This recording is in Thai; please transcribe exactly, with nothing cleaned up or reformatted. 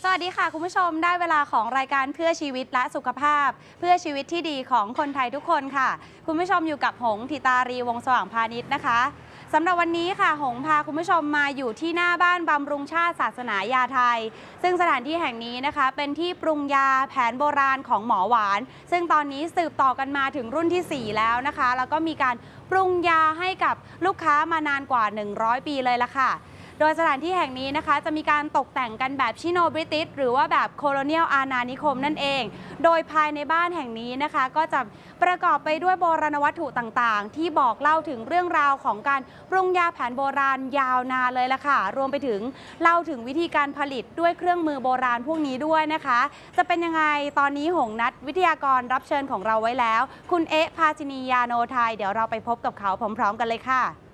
วัสดีค่ะคุณผู้ชมได้เวลาของรายการเพื่อชีวิตและสุขภาพ เพื่อชีวิตที่ดีของคนไทยทุกคนค่ะคุณผู้ชมอยู่กับหงธิตารีวงศ์สว่างพาณิชย์นะคะสำหรับวันนี้ค่ะหงพาคุณผู้ชมมาอยู่ที่หน้าบ้านบำรุงชาติศาสนายาไทยซึ่งสถานที่แห่งนี้นะคะเป็นที่ปรุงยาแผนโบราณของหมอหวานซึ่งตอนนี้สืบต่อกันมาถึงรุ่นที่สี่แล้วนะคะแล้วก็มีการปรุงยาให้กับลูกค้ามานานกว่าหนึ่งร้อยปีเลยละค่ะโดยสถานที่แห่งนี้นะคะจะมีการตกแต่งกันแบบชิโนบริติชหรือว่าแบบโคโลเนียลอาณานิคมนั่นเองโดยภายในบ้านแห่งนี้นะคะก็จะประกอบไปด้วยโบราณวัตถุต่างๆที่บอกเล่าถึงเรื่องราวของการปรุงยาแผนโบราณยาวนานเลยล่ะค่ะรวมไปถึงเล่าถึงวิธีการผลิตด้วยเครื่องมือโบราณพวกนี้ด้วยนะคะจะเป็นยังไงตอนนี้หงนัดวิทยากรรับเชิญของเราไว้แล้วคุณเอ๊ะภาชินียาโนไทยเดี๋ยวเราไปพบกับเขาพร้อมๆกันเลยค่ะ